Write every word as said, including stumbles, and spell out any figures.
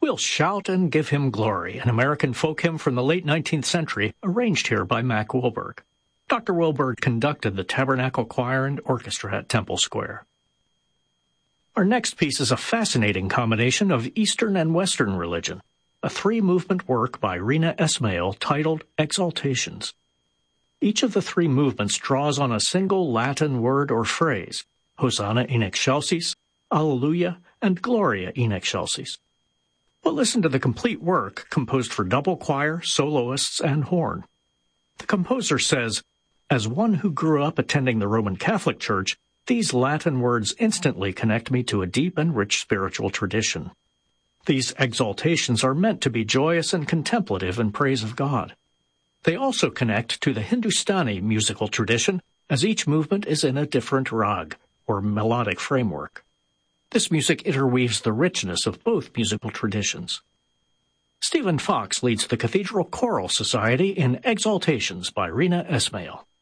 We'll Shout and Give Him Glory, an American folk hymn from the late nineteenth century, arranged here by Mack Wilberg. Doctor Wilberg conducted the Tabernacle Choir and Orchestra at Temple Square. Our next piece is a fascinating combination of Eastern and Western religion, a three-movement work by Rina Esmail titled Exaltations. Each of the three movements draws on a single Latin word or phrase, Hosanna in excelsis, Alleluia, and Gloria in excelsis. But listen to the complete work composed for double choir, soloists, and horn. The composer says, "As one who grew up attending the Roman Catholic Church, these Latin words instantly connect me to a deep and rich spiritual tradition. These exaltations are meant to be joyous and contemplative in praise of God. They also connect to the Hindustani musical tradition, as each movement is in a different rag, or melodic framework. This music interweaves the richness of both musical traditions." Stephen Fox leads the Cathedral Choral Society in Exaltations by Rina Esmail.